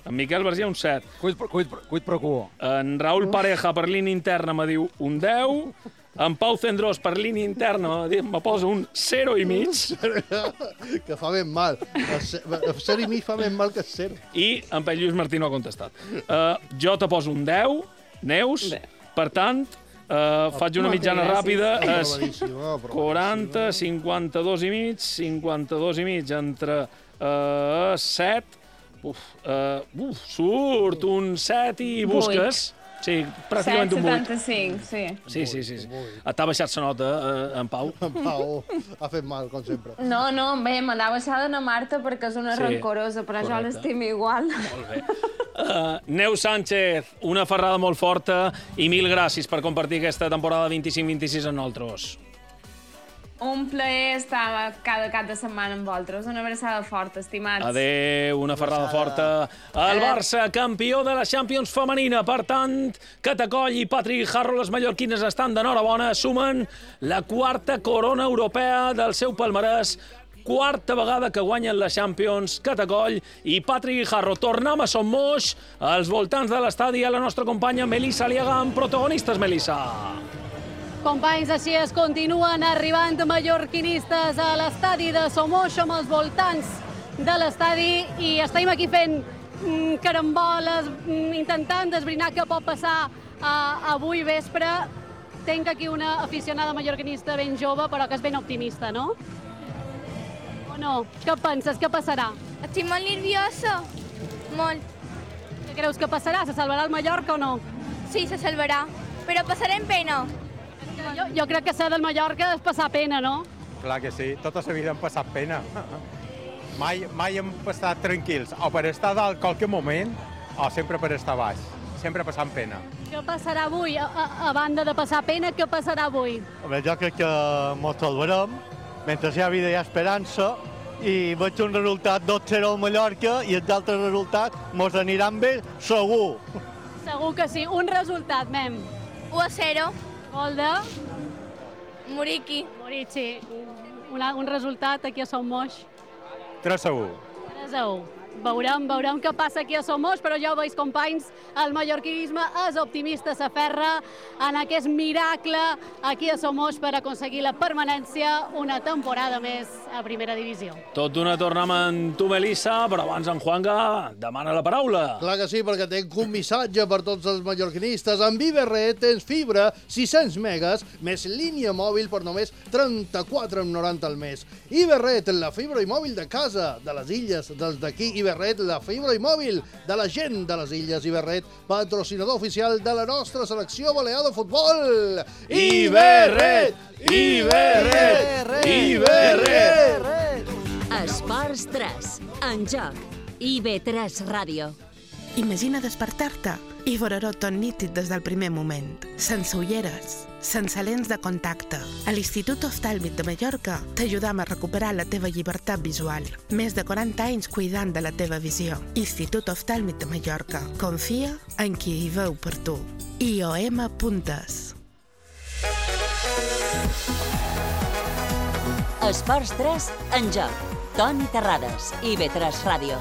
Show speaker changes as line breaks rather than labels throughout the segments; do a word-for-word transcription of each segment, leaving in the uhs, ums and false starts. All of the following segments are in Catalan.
En Miquel Vergés, un set.
Cuit, cuit, cuit pro quo.
En Raül Pareja, per línia interna, me diu un deu. En Pau Cendrós, per línia interna, me posa un zero i mig.
Que fa ben mal. El zero i mig fa ben mal que el zero.
I en Pep Lluís Martí no ha contestat. Uh, jo te poso un deu, Neus. Per tant, uh, faig una mitjana ràpida. És quaranta, cinquanta-dos i mig, cinquanta-dos i mig entre uh, set. Uf, uh, uf, surt un set i busques. Sí, pràcticament un vuit.
set setanta-cinc, sí.
Sí, sí, sí. sí. T'ha baixat la nota, eh, en Pau?
En Pau ha fet mal, com sempre.
No, no, bé, me l'ha baixada na Marta perquè és una
Sí,
rancorosa, però jo
correcte.
l'estimo igual.
Molt bé. Uh, Neus Sánchez, una ferrada molt forta i mil gràcies per compartir aquesta temporada vint-i-cinc vint-i-sis amb nosaltres.
Un plaer estar cada cap de setmana amb vosaltres. Una abraçada forta, estimats.
Adéu, una ferrada forta. El Barça, campió de la Champions femenina. Per tant, Catacoll i Patrick Harro, les mallorquines, estan d'enhorabona. Sumen la quarta corona europea del seu palmarès. Quarta vegada que guanyen la Champions, Catacoll i Patrick Harro. Tornem a Son Moix, als voltants de l'estadi, a la nostra companya Melissa Aliaga, amb protagonistes, Melissa.
Companys, així es continuen arribant mallorquinistes a l'estadi de Somoix, amb els voltants de l'estadi, i estem aquí fent mm, caramboles, mm, intentant desbrinar què pot passar uh, avui vespre. Tenc aquí una aficionada mallorquinista ben jove, però que és ben optimista, no? O no? Què penses? Què passarà?
Estic molt nerviosa. Molt.
Què creus que passarà? Se salvarà el Mallorca o no?
Sí, se salvarà. Però passarem pena.
Jo, jo crec que ser del Mallorca és passar pena, no?
Clar que sí, tota la vida hem passat pena. Mai, mai hem passat tranquils, o per estar dalt qualque moment, o sempre per estar baix. Sempre passant pena.
Què passarà avui? A, a, a banda de passar pena, què passarà avui?
Home, jo crec que mos salvarem, mentre hi ha vida hi ha esperança, i veig un resultat dos zero al Mallorca i els altres resultats mos aniran bé, segur.
Segur que sí. Un resultat, mem.
u a zero.
Gol de...
Muriqui.
Murici. Una, un resultat aquí a Son Moix.
tres a u.
tres a u. Veurem, veurem què passa aquí a Son Moix, però ja ho veus, companys, el mallorquinisme és optimista, s'aferra en aquest miracle aquí a Son Moix per aconseguir la permanència una temporada més a primera divisió.
Tot d'una tornem amb tu, Melissa, però abans en Juanga demana la paraula.
Clar que sí, perquè tenc un missatge per tots els mallorquinistes. Amb Iberret tens fibra, sis-cents megas, més línia mòbil per només trenta-quatre coma noranta al mes. Iberret, la fibra i mòbil de casa, de les illes, dels d'aquí. Iberret, la fibra i mòbil de la gent de les illes. Iberret, patrocinador oficial de la nostra selecció balear de futbol. Iberret! Iberret! Iberret!
Esports tres, en joc, I B tres Ràdio.
Imagina despertar-te i veure-ho tot nítid des del primer moment, sense ulleres, sense lents de contacte. A l'Institut Oftàlmic de Mallorca t'ajudam a recuperar la teva llibertat visual. Més de quaranta anys cuidant de la teva visió. Institut Oftàlmic de Mallorca. Confia en qui hi veu per tu. I O M punt es.
Esports tres, en joc. Toni Terrades, I B tres Ràdio.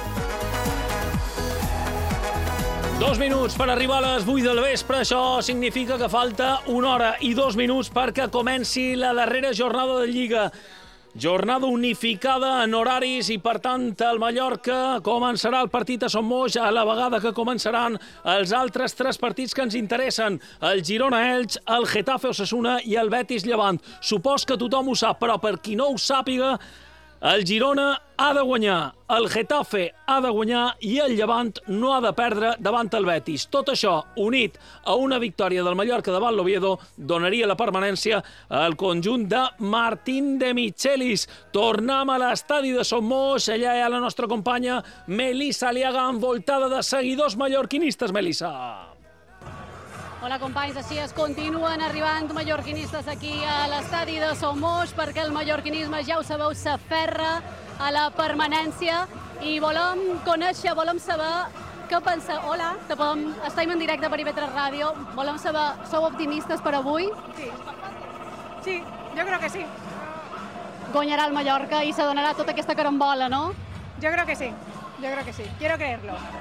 Dos minuts per arribar a les vuit del vespre. Això significa que falta una hora i dos minuts perquè comenci la darrera jornada de Lliga. Jornada unificada en horaris i, per tant, el Mallorca començarà el partit a Son Moix a la vegada que començaran els altres tres partits que ens interessen. El Girona-Elx, el Getafe-Osasuna i el Betis-Llevant. Supos que tothom ho sap, però per qui no ho sàpiga, el Girona ha de guanyar, el Getafe ha de guanyar i el Llevant no ha de perdre davant el Betis. Tot això, unit a una victòria del Mallorca davant l'Oviedo, donaria la permanència al conjunt de Martín de Michelis. Tornem a l'estadi de Son Moix, allà hi ha la nostra companya Melissa Aliaga, envoltada de seguidors mallorquinistes. Melissa.
Hola, companys, així es continuen arribant mallorquinistes aquí a l'estadi de Son Moix, perquè el mallorquinisme, ja ho sabeu, s'aferra a la permanència i volem conèixer, volem saber què pensa. Hola, te podem... estem en directe per I B tres Ràdio. Volem saber, sou optimistes per avui?
Sí, sí, yo creo que sí.
Guanyarà el Mallorca i se donarà tota aquesta carambola, no?
Yo creo que sí, yo creo que sí, quiero creerlo.